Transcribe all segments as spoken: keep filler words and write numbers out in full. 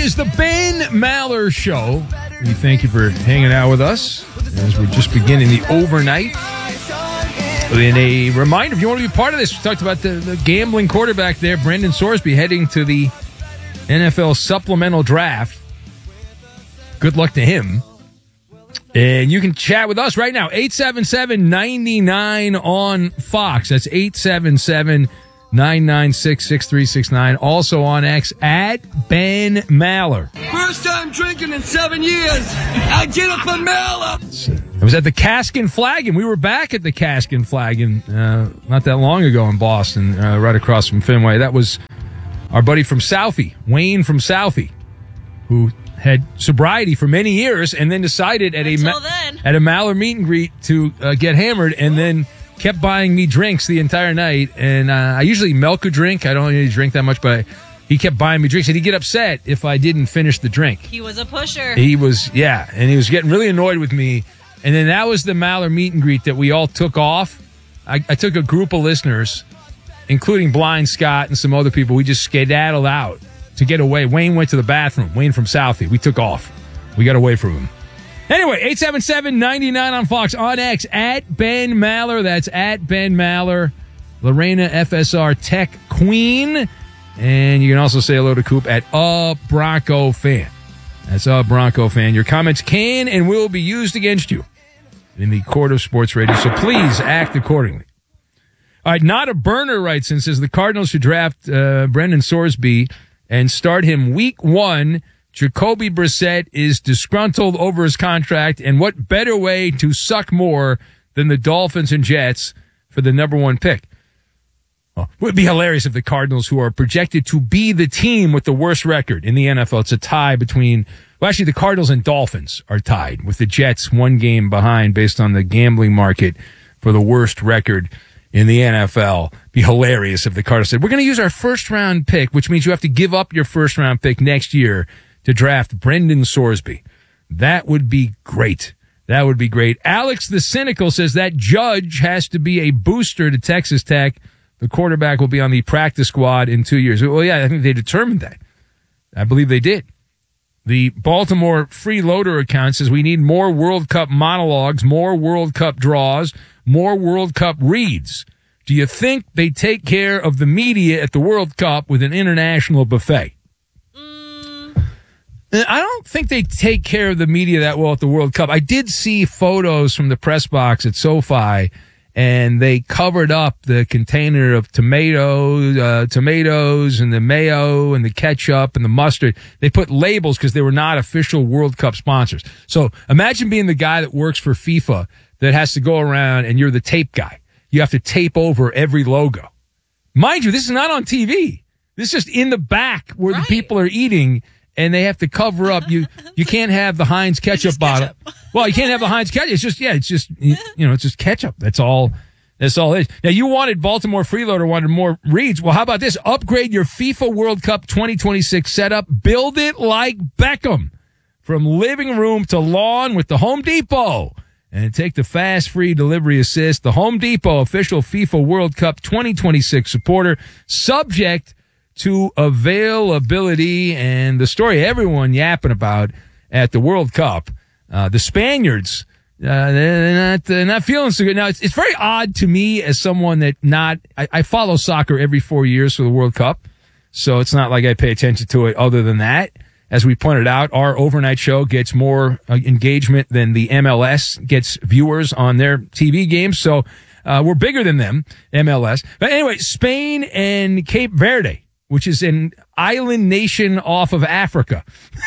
is the Ben Maller Show. We thank you for hanging out with us as we're just beginning the overnight. And a reminder, if you want to be part of this, we talked about the, the gambling quarterback there, Brendan Sorsby, heading to the N F L supplemental draft. Good luck to him. And you can chat with us right now, eight seven seven, nine nine on Fox. That's eight seven seven, nine nine six, six three six nine. Also on X, at Ben Maller. First time drinking in seven years. I did it for Maller. It was at the Cask and Flagon. We were back at the Cask and Flagon uh, not that long ago in Boston, uh, right across from Fenway. That was our buddy from Southie, Wayne from Southie, who had sobriety for many years and then decided at Until a Ma- then. at a Maller meet and greet to uh, get hammered, and then kept buying me drinks the entire night. And uh, I usually milk a drink. I don't really drink that much, but he kept buying me drinks, and he'd get upset if I didn't finish the drink. He was a pusher. He was, yeah, and he was getting really annoyed with me. And then that was the Maller meet and greet that we all took off. I, I took a group of listeners, including Blind Scott and some other people. We just skedaddled out to get away. Wayne went to the bathroom. Wayne from Southie. We took off. We got away from him. Anyway, eight seven seven, nine nine on Fox. On X, at Ben Maller. That's at Ben Maller. Lorena F S R Tech Queen. And you can also say hello to Coop at A Bronco Fan. That's A Bronco Fan. Your comments can and will be used against you in the court of sports radio, so please act accordingly. All right, Not a Burner writes and says the Cardinals should draft uh, Brendan Sorsby and start him week one. Jacoby Brissett is disgruntled over his contract, and what better way to suck more than the Dolphins and Jets for the number one pick? Oh, it would be hilarious if the Cardinals, who are projected to be the team with the worst record in the N F L, it's a tie between, well, actually the Cardinals and Dolphins are tied with the Jets one game behind based on the gambling market for the worst record in the N F L. Be hilarious if the Cardinals said, we're going to use our first round pick, which means you have to give up your first round pick next year to draft Brendan Sorsby. That would be great. That would be great. Alex the Cynical says that Judge has to be a booster to Texas Tech. The quarterback will be on the practice squad in two years. Well, yeah, I think they determined that. I believe they did. The Baltimore Freeloader account says we need more World Cup monologues, more World Cup draws, more World Cup reads. Do you think they take care of the media at the World Cup with an international buffet? Mm. I don't think they take care of the media that well at the World Cup. I did see photos from the press box at SoFi, and they covered up the container of tomatoes, uh, tomatoes and the mayo and the ketchup and the mustard. They put labels because they were not official World Cup sponsors. So imagine being the guy that works for FIFA that has to go around and you're the tape guy. You have to tape over every logo. Mind you, this is not on T V. This is just in the back where Right. the people are eating, and they have to cover up. You you can't have the Heinz ketchup bottle. ketchup. Well, you can't have the Heinz ketchup. It's just, yeah, it's just, you know, it's just ketchup. That's all. That's all it is. Now, you wanted Baltimore Freeloader, wanted more reads. Well, how about this? Upgrade your FIFA World Cup twenty twenty-six setup. Build it like Beckham. From living room to lawn with the Home Depot. And take the fast, free delivery assist. The Home Depot official FIFA World Cup twenty twenty-six supporter. Subject to availability. And the story everyone yapping about at the World Cup. Uh, the Spaniards, uh, they're not, they're not feeling so good. Now, it's, it's very odd to me as someone that not, I, I follow soccer every four years for the World Cup. So it's not like I pay attention to it other than that. As we pointed out, our overnight show gets more uh, engagement than the M L S gets viewers on their T V games. So, uh, we're bigger than them, M L S. But anyway, Spain and Cape Verde, which is an island nation off of Africa.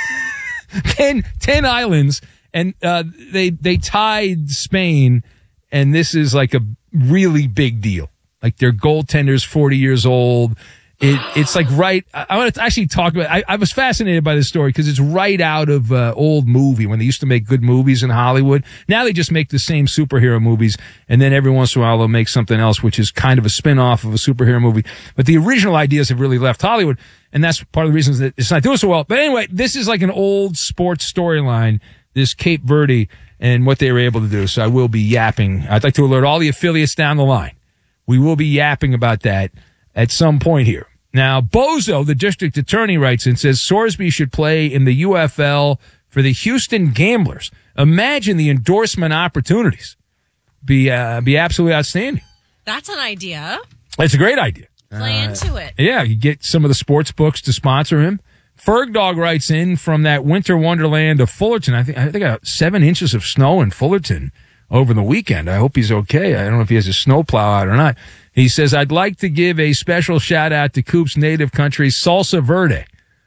ten, ten islands. And, uh, they, they tied Spain, and this is like a really big deal. Like their goaltender's forty years old. It, it's like right, I, I want to actually talk about, I, I was fascinated by this story because it's right out of, uh, old movie when they used to make good movies in Hollywood. Now they just make the same superhero movies, and then every once in a while they'll make something else, which is kind of a spin-off of a superhero movie. But the original ideas have really left Hollywood, and that's part of the reasons that it's not doing so well. But anyway, this is like an old sports storyline, this Cape Verde and what they were able to do. So I will be yapping. I'd like to alert all the affiliates down the line. We will be yapping about that at some point here. Now, Bozo, the district attorney, writes in, says Sorsby should play in the U F L for the Houston Gamblers. Imagine the endorsement opportunities. Be uh, be absolutely outstanding. That's an idea. That's a great idea. Play Uh, into it. Yeah, you get some of the sports books to sponsor him. Ferg Dog writes in from that winter wonderland of Fullerton. I think I think I got seven inches of snow in Fullerton over the weekend. I hope he's okay. I don't know if he has a snowplow out or not. He says, I'd like to give a special shout out to Coop's native country, Salsa Verde.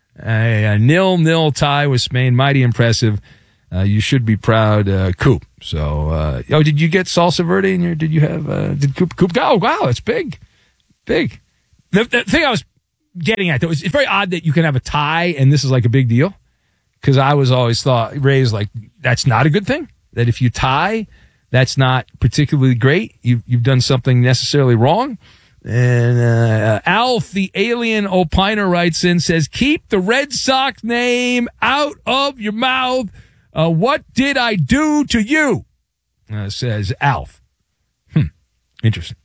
A, a nil-nil tie with Spain. Mighty impressive. Uh, you should be proud, uh, Coop. So, uh, oh, did you get Salsa Verde in your, did you have, uh, did Coop, Coop, oh, wow, it's big. Big. The, the thing I was getting at, though, is it's very odd that you can have a tie and this is like a big deal. Because I was always thought, raised like, that's not a good thing. That if you tie, that's not particularly great. You've, you've done something necessarily wrong. And uh, Alf, the alien opiner, writes in, says, keep the Red Sox name out of your mouth. Uh, what did I do to you? Uh, says Alf. Hmm. Interesting.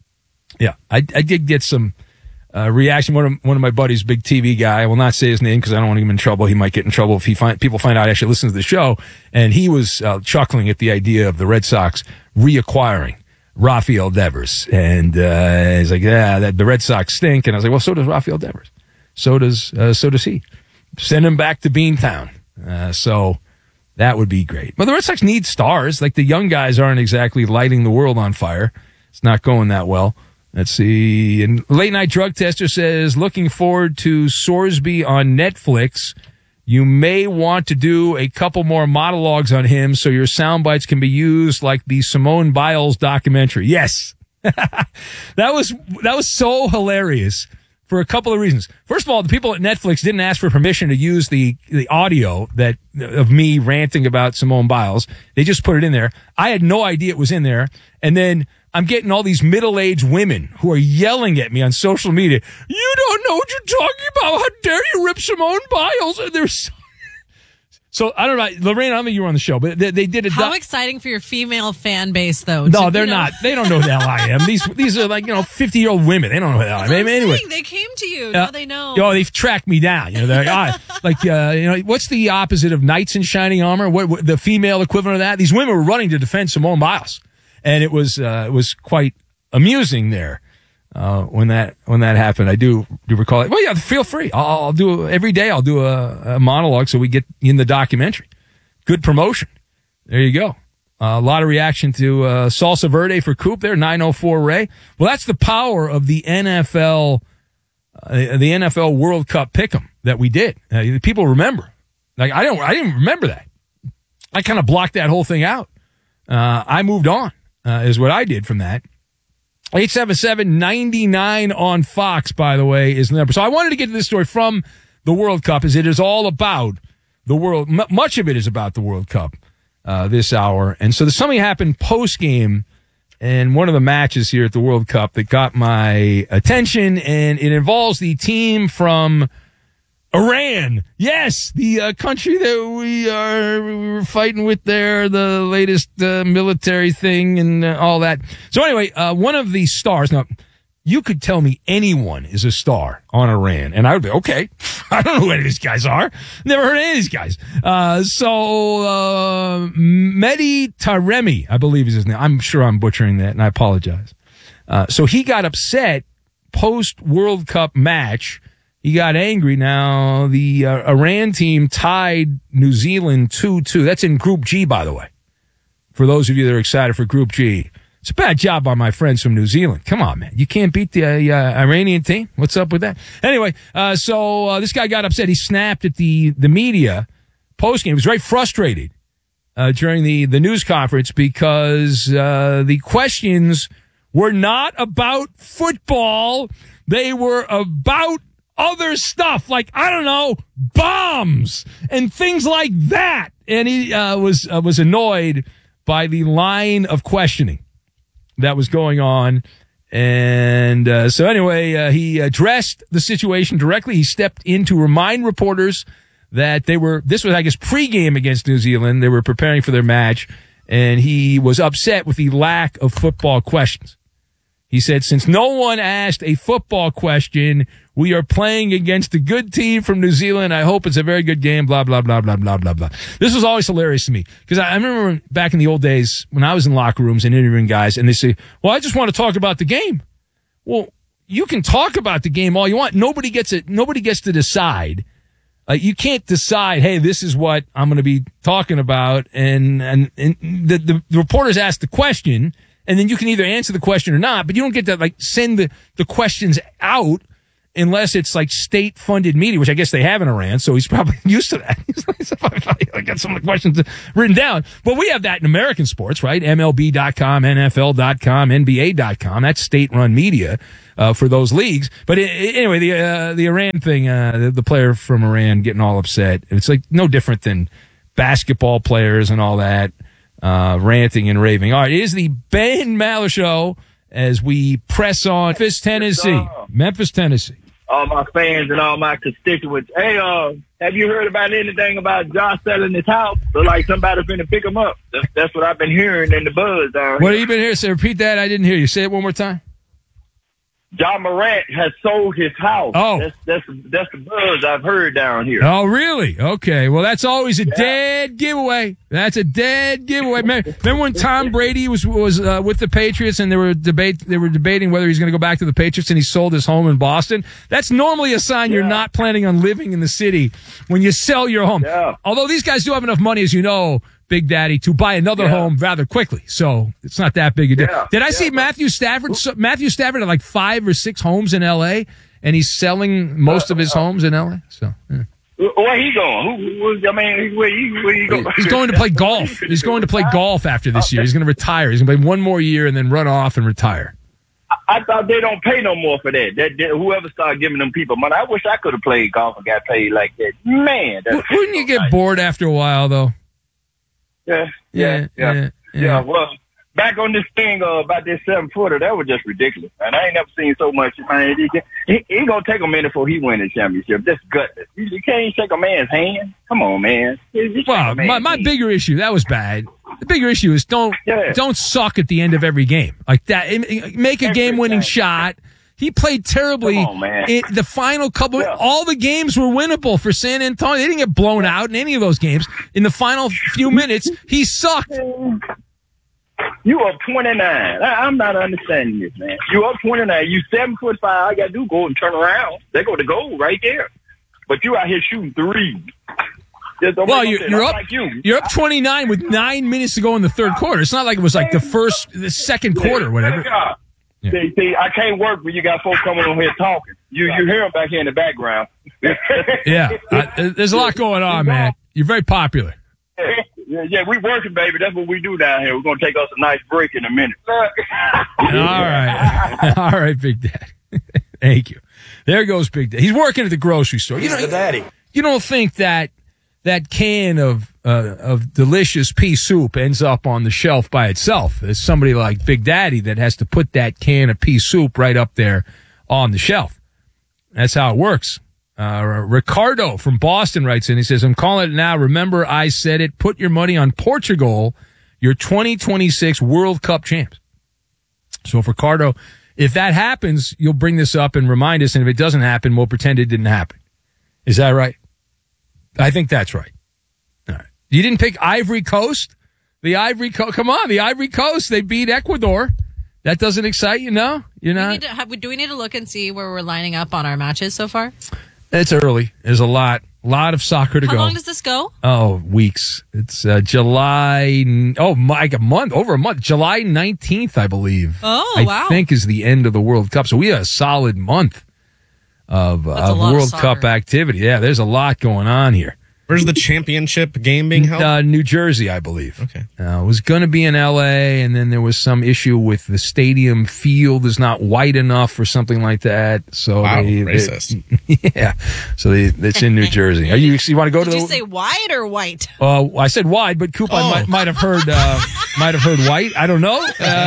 Yeah, I, I did get some uh, reaction. One of one of my buddies, big T V guy, I will not say his name because I don't want him in trouble. He might get in trouble if he find people find out I actually listen to the show. And he was uh, chuckling at the idea of the Red Sox reacquiring Rafael Devers. And uh, he's like, yeah, that, the Red Sox stink. And I was like, well, so does Rafael Devers. So does uh, so does he. Send him back to Beantown. Uh, so that would be great. But the Red Sox need stars. Like the young guys aren't exactly lighting the world on fire. It's not going that well. Let's see. And Late Night Drug Tester says, looking forward to Sorsby on Netflix. You may want to do a couple more monologues on him so your sound bites can be used like the Simone Biles documentary. Yes. that was that was so hilarious for a couple of reasons. First of all, the people at Netflix didn't ask for permission to use the the audio that of me ranting about Simone Biles. They just put it in there. I had no idea it was in there. And then I'm getting all these middle-aged women who are yelling at me on social media. You don't know what you're talking about. How dare you rip Simone Biles? And they're so, so I don't know. Lorraine, I don't think you were on the show, but they, they did a How doc- exciting for your female fan base, though. No, to, they're you know, not. They don't know who the hell I am. These these are like, you know, fifty-year-old women. They don't know who the hell I am. That's what I'm Anyway. saying. They came to you. Uh, Now they know. Oh, they've tracked me down. You know, they're like, ah, like uh, you know, what's the opposite of knights in shining armor? What, what the female equivalent of that? These women were running to defend Simone Biles, and it was uh, it was quite amusing there uh, when that when that happened. I do do recall it. Well, yeah, feel free. I'll, I'll do every day. I'll do a, a monologue so we get in the documentary. Good promotion. There you go. Uh, a lot of reaction to uh, Salsa Verde for Coop there. nine oh four Ray. Well, that's the power of the N F L. Uh, the N F L World Cup pick'em that we did. Uh, people remember. Like I don't. I didn't remember that. I kind of blocked that whole thing out. Uh, I moved on. Uh, is what I did from that. eight seven seven, nine nine on Fox, by the way, is the number. So I wanted to get to this story from the World Cup, as it is all about the world. M- much of it is about the World Cup uh, this hour. And so there's something happened post-game in one of the matches here at the World Cup that got my attention, and it involves the team from Iran. Yes, the uh, country that we are we were fighting with there, the latest uh, military thing and uh, all that. So anyway, uh, one of the stars. Now, you could tell me anyone is a star on Iran, and I would be, okay, I don't know who any of these guys are. Never heard of any of these guys. Uh, so uh, Mehdi Taremi, I believe is his name. I'm sure I'm butchering that, and I apologize. Uh, so he got upset post-World Cup match. He got angry. Now, the uh, Iran team tied New Zealand two two. That's in Group G, by the way. For those of you that are excited for Group G. It's a bad job by my friends from New Zealand. Come on, man. You can't beat the uh, uh, Iranian team? What's up with that? Anyway, uh, so uh, this guy got upset. He snapped at the, the media post-game. He was very frustrated uh, during the, the news conference because uh, the questions were not about football. They were about other stuff, like, I don't know, bombs and things like that. And he uh, was uh, was annoyed by the line of questioning that was going on. And uh, so anyway, uh, he addressed the situation directly. He stepped in to remind reporters that they were, this was, I guess, pregame against New Zealand. They were preparing for their match, and he was upset with the lack of football questions. He said, since no one asked a football question, we are playing against a good team from New Zealand. I hope it's a very good game, blah, blah, blah, blah, blah, blah, blah. This was always hilarious to me because I, I remember back in the old days when I was in locker rooms and interviewing guys, and they say, well, I just want to talk about the game. Well, you can talk about the game all you want. Nobody gets it. Nobody gets to decide. Uh, you can't decide, hey, this is what I'm going to be talking about. And, and, and the, the, the reporters ask the question, and then you can either answer the question or not, but you don't get to like send the, the questions out unless it's like state funded media, which I guess they have in Iran. So he's probably used to that. I got some of the questions written down, but we have that in American sports, right? M L B dot com, N F L dot com, N B A dot com. That's state run media, uh, for those leagues. But it, anyway, the, uh, the Iran thing, uh, the, the player from Iran getting all upset. It's like no different than basketball players and all that. Uh, ranting and raving. All right, it is the Ben Maller Show as we press on Memphis, Tennessee. Memphis, Tennessee. All my fans and all my constituents. Hey, uh, have you heard about anything about Josh selling his house? Look like somebody finna pick him up. That's, that's what I've been hearing in the buzz down What here. have you been hearing? Say, repeat that. I didn't hear you. Say it one more time. John Morant has sold his house. Oh. That's, that's, that's the buzz I've heard down here. Oh, really? Okay. Well, that's always a yeah. dead giveaway. That's a dead giveaway. Remember when Tom Brady was was uh, with the Patriots and they were debate they were debating whether he's going to go back to the Patriots and he sold his home in Boston? That's normally a sign yeah. you're not planning on living in the city when you sell your home. Yeah. Although these guys do have enough money, as you know, Big Daddy, to buy another yeah. home rather quickly. So it's not that big a deal. Yeah. Did I yeah. see Matthew Stafford? So Matthew Stafford had like five or six homes in L A, and he's selling most of his homes in L A. So yeah. Where he going? Who, who, I mean, where he, where he going? He's going to play golf. He's going to play golf after this year. He's going to retire. He's going to play one more year and then run off and retire. I, I thought they don't pay no more for that. That, that whoever started giving them people money. I wish I could have played golf and got paid like that. Man, that's wouldn't you get nice. bored after a while though? Yeah, yeah, yeah, yeah. yeah. yeah. Well, back on this thing uh, about this seven footer, that was just ridiculous, man. I ain't never seen so much. Man, he, he, he gonna take a minute before he win the championship. That's gutless. You, you can't shake a man's hand. Come on, man. Well, my, my bigger issue, that was bad. The bigger issue is don't yeah. don't suck at the end of every game like that. Make a game winning shot. He played terribly. Come on, man. In the final couple, yeah. all the games were winnable for San Antonio. They didn't get blown out in any of those games. In the final few minutes, he sucked. You up twenty-nine. I, I'm not understanding this, man. You up twenty-nine. You seven foot five. All you got to do go and turn around. They go to goal right there. But you out here shooting three. Well, you're, you're up. Like you. You're up twenty-nine with nine minutes to go in the third quarter. It's not like it was like the first, the second quarter, whatever. Yeah. See, see, I can't work when you got folks coming on here talking. You you hear them back here in the background. yeah, I, there's a lot going on, man. You're very popular. Yeah, yeah, we working, baby. That's what we do down here. We're going to take us a nice break in a minute. All right. All right, Big Dad. Thank you. There goes Big Dad. He's working at the grocery store. He's you know, the daddy. You don't think that that can of uh, of delicious pea soup ends up on the shelf by itself. There's somebody like Big Daddy that has to put that can of pea soup right up there on the shelf. That's how it works. Uh, Ricardo from Boston writes in. He says, I'm calling it now. Remember, I said it. Put your money on Portugal, your twenty twenty-six World Cup champs. So if Ricardo, if that happens, you'll bring this up and remind us. And if it doesn't happen, we'll pretend it didn't happen. Is that right? I think that's right. All right. You didn't pick Ivory Coast? The Ivory Coast, come on, the Ivory Coast, they beat Ecuador. That doesn't excite you, no? You're not? We need to have, do we need to look and see where we're lining up on our matches so far? It's early. There's a lot, lot of soccer to How go. How long does this go? Oh, weeks. It's uh, July, oh, like a month, over a month. July nineteenth, I believe. Oh, I wow. I think is the end of the World Cup. So we have a solid month of, of World of Cup activity. Yeah, there's a lot going on here. Where's the championship game being held? Uh, New Jersey, I believe. Okay. Uh, it was going to be in L A, and then there was some issue with the stadium field is not white enough or something like that. So wow, they, racist. They, yeah. So they, it's in New Jersey. Are you, you want to go Did to you the... say wide or white? Uh, I said wide, but Coop, oh. I might, might have heard, uh, might have heard white. I don't know. Uh,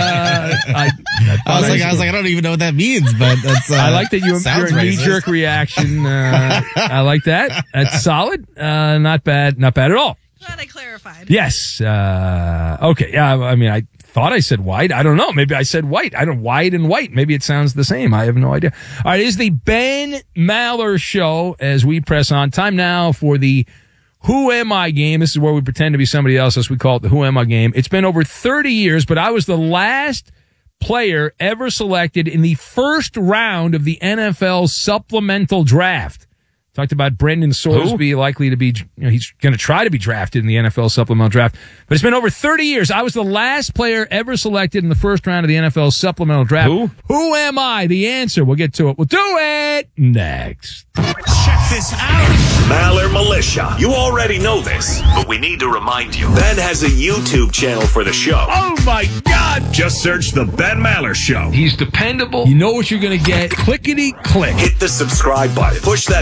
I, I, I was like, I was like, I don't even know what that means, but that's, uh, I like that you, you're a knee jerk reaction. Uh, I like that. That's solid. Uh, not bad. Not bad at all. Glad I clarified. Yes. Uh, okay. Yeah. I mean, I thought I said white. I don't know. Maybe I said white. I don't white and white. Maybe it sounds the same. I have no idea. All right, it is the Ben Maller Show as we press on. Time now for the Who Am I game. This is where we pretend to be somebody else, as we call it the Who Am I game. It's been over thirty years, but I was the last player ever selected in the first round of the N F L supplemental draft. Talked about Brendan Sorsby Who? likely to be, you know, he's going to try to be drafted in the N F L supplemental draft. But it's been over thirty years. I was the last player ever selected in the first round of the N F L supplemental draft. Who? Who am I? The answer. We'll get to it. We'll do it next. Check this out. Maller Militia. You already know this, but we need to remind you. Ben has a YouTube channel for the show. Oh, my God. Just search The Ben Maller Show. He's dependable. You know what you're going to get. Clickety click. Hit the subscribe button. Push that